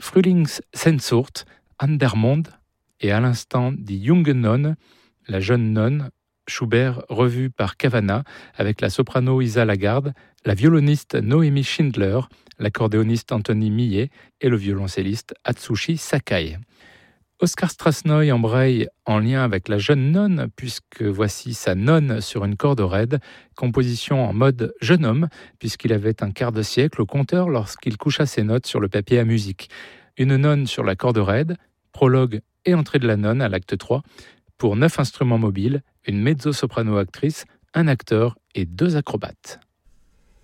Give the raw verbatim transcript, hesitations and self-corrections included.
Frühlingssehnsucht, Andermond et à l'instant Die junge Nonne, la jeune nonne, Schubert revu par Cavana avec la soprano Isa Lagarde, la violoniste Noémie Schindler, l'accordéoniste Anthony Millet et le violoncelliste Atsushi Sakai. Oskar Strasnoy embraye en lien avec la jeune nonne, puisque voici sa nonne sur une corde raide, composition en mode jeune homme, puisqu'il avait un quart de siècle au compteur lorsqu'il coucha ses notes sur le papier à musique. Une nonne sur la corde raide, prologue et entrée de la nonne à l'acte trois, pour neuf instruments mobiles, une mezzo-soprano actrice, un acteur et deux acrobates.